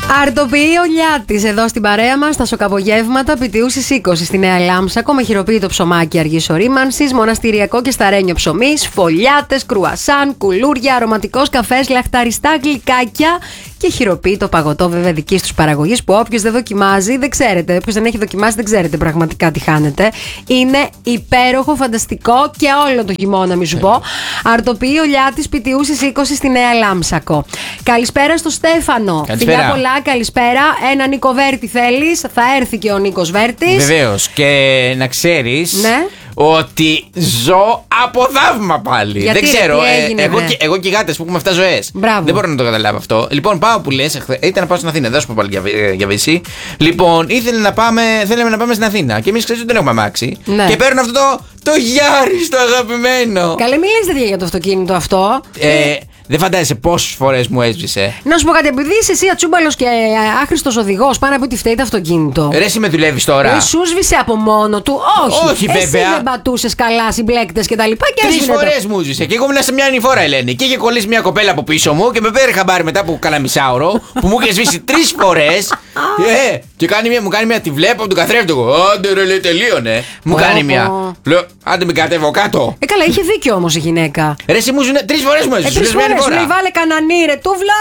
Αρτοποιεί ο Λιάτης εδώ στην παρέα μας. Τα σοκαπογεύματα Πιτιούσης 20 στη Νέα Λάμψακο με χειροποίητο ψωμάκι αργής ορίμανσης, μοναστηριακό και σταρένιο ψωμί, φωλιάτες, κρουασάν, κουλούρια, αρωματικός καφές, λαχταριστά γλυκάκια και χειροποίητο παγωτό, βέβαια δικής τους παραγωγής, που όποιος δεν δοκιμάζει δεν ξέρετε. Όποιος δεν έχει δοκιμάσει δεν ξέρετε πραγματικά τι χάνετε. Είναι υπέροχο, φανταστικό και όλο το χειμώνα, μη σου πω. Αρτοποιεί ο Λιάτης Πιτιούσης 20 στη Νέα Λάμψακο. Καλησπέρα στο Στέφανο. Καλησπέρα. Φιλιά πολλά, καλησπέρα. Ένα Νίκο Βέρτη θέλεις? Θα έρθει και ο Νίκος Βέρτης. Βεβαίως. Και να ξέρεις, Ναι. ότι ζω από θαύμα πάλι. Γιατί, δεν ξέρω. τι έγινε, Εγώ και οι γάτες που έχουμε 7 ζωές. Μπράβο. Δεν μπορώ να το καταλάβω αυτό. Λοιπόν, πάω που λες. Ήταν να πάω στην Αθήνα. Δεν σου πω πάλι για Βύση. Λοιπόν, θέλαμε να πάμε στην Αθήνα. Και εμείς ξέρεις ότι δεν έχουμε αμάξι. Ναι. Και παίρνω αυτό το Γιάρη το αγαπημένο. Καλέ, μην λες τέτοια για το αυτοκίνητο αυτό. Δεν φαντάζεσαι πόσες φορές μου έσβησε. Να σου πω κάτι, επειδή είσαι εσύ ατσούμπαλος και άχρηστος οδηγός, πάνω από ότι φταίει το αυτοκίνητο. Ρε, εσύ με δουλεύεις τώρα. Σου σβήσε από μόνο του. Όχι, Όχι, εσύ βέβαια. δεν πατούσες καλά, συμπλέκτες και τα λοιπά και 3 έσβηνε το. φορές μου ζήσε. Και εγώ ήμουν σε μια ανηφόρα, Ελένη. Και είχε κολλήσει μια κοπέλα από πίσω μου και με πήρε χαμπάρι μετά από κάνα μισάωρο που μου είχε σβήσει 3 φορές. Και μου κάνει μια, τη βλέπω από τον καθρέφτη. Άντε ρε, λέει, τελείωνε. Μου κάνει μια. Λέω, άντε με κατέβω κάτω. Καλά, είχε δίκιο όμως η γυναίκα. Ρε, εσύ μου ζουν 3 φορές μου έζησε. 3 φορές σου λέει βάλε κανανί ρε τούβλα.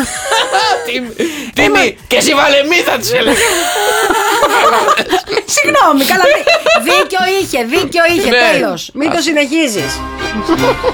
Τιμή. Και εσύ βάλε μη, θα της έλεγα. Συγγνώμη, καλά. Δίκιο είχε, Ναι. τέλος. Μην το συνεχίζεις.